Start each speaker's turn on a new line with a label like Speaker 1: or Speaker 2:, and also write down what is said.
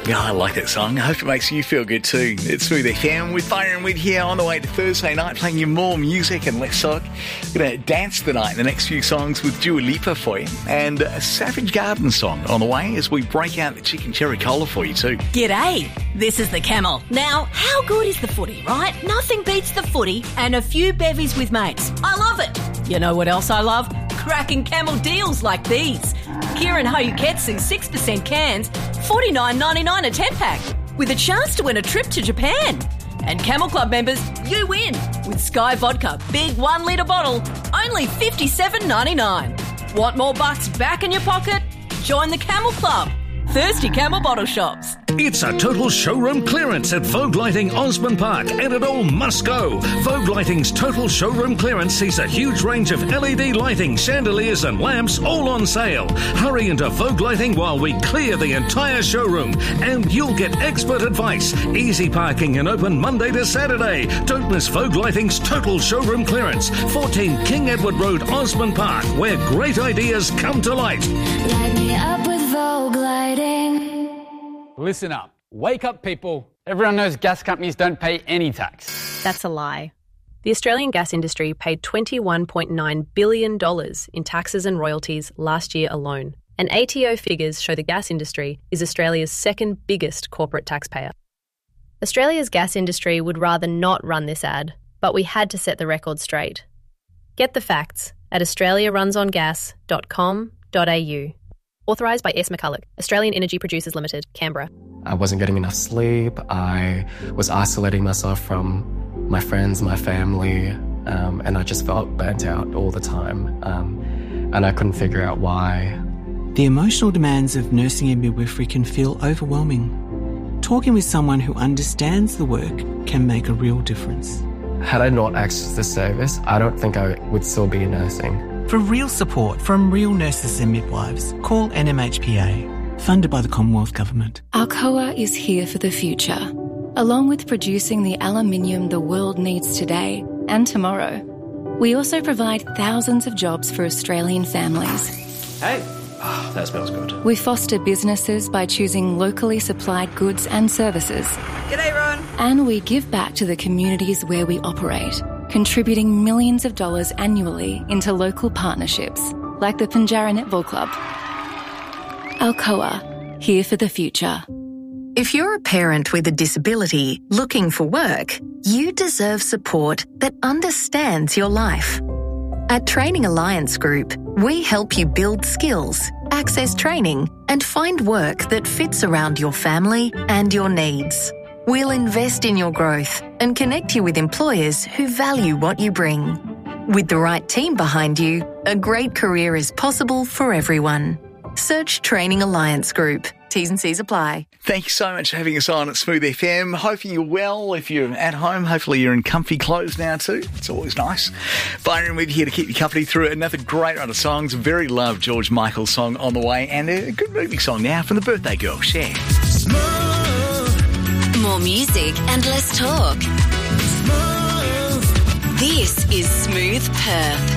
Speaker 1: Yeah, I like that song. I hope it makes you feel good too. It's Smooth FM with Byron Witt here on the way to Thursday night, playing you more music and less talk. We're going to dance tonight in the next few songs with Dua Lipa for you, and a Savage Garden song on the way as we break out the chicken cherry cola for you too.
Speaker 2: G'day, this is the Camel. Now, how good is the footy, right? Nothing beats the footy and a few bevies with mates. I love it. You know what else I love? Cracking Camel deals like these. Kieran Hoyuketsu 6% cans, $49.99 a 10-pack, with a chance to win a trip to Japan. And Camel Club members, you win with Sky Vodka, big 1 litre bottle, only $57.99. Want more bucks back in your pocket? Join the Camel Club. Thirsty Camel bottle shops.
Speaker 3: It's a total showroom clearance at Vogue Lighting Osborne Park, and it all must go. Vogue Lighting's total showroom clearance sees a huge range of LED lighting, chandeliers and lamps all on sale. Hurry into Vogue Lighting while we clear the entire showroom, and you'll get expert advice, easy parking and open Monday to Saturday. Don't miss Vogue Lighting's total showroom clearance, 14 King Edward Road, Osborne Park, where great ideas come to light.
Speaker 4: Light me up with Vogue Lighting.
Speaker 5: Listen up. Wake up, people. Everyone knows gas companies don't pay any tax.
Speaker 6: That's a lie. The Australian gas industry paid $21.9 billion in taxes and royalties last year alone. And ATO figures show the gas industry is Australia's second biggest corporate taxpayer. Australia's gas industry would rather not run this ad, but we had to set the record straight. Get the facts at australiarunsongas.com.au. Authorised by S. McCulloch, Australian Energy Producers Limited, Canberra.
Speaker 7: I wasn't getting enough sleep. I was isolating myself from my friends, my family, and I just felt burnt out all the time. And I couldn't figure out why.
Speaker 8: The emotional demands of nursing and midwifery can feel overwhelming. Talking with someone who understands the work can make a real difference.
Speaker 7: Had I not accessed this service, I don't think I would still be nursing.
Speaker 8: For real support from real nurses and midwives, call NMHPA, funded by the Commonwealth Government.
Speaker 4: Alcoa is here for the future. Along with producing the aluminium the world needs today and tomorrow, we also provide thousands of jobs for Australian families.
Speaker 9: Hey, that smells good.
Speaker 4: We foster businesses by choosing locally supplied goods and services.
Speaker 10: G'day, Ron.
Speaker 4: And we give back to the communities where we operate, contributing millions of dollars annually into local partnerships, like the Pinjarra Netball Club. Alcoa, here for the future.
Speaker 11: If you're a parent with a disability looking for work, you deserve support that understands your life. At Training Alliance Group, we help you build skills, access training, and find work that fits around your family and your needs. We'll invest in your growth and connect you with employers who value what you bring. With the right team behind you, a great career is possible for everyone. Search Training Alliance Group. T's and C's apply.
Speaker 1: Thank you so much for having us on at Smooth FM. Hoping you're well. If you're at home, hopefully you're in comfy clothes now too. It's always nice. Byron with you here to keep you company through another great run of songs. Very loved George Michael's song on the way, and a good movie song now from the Birthday Girl, Cher.
Speaker 2: More music and less talk. This is Smooth Perth.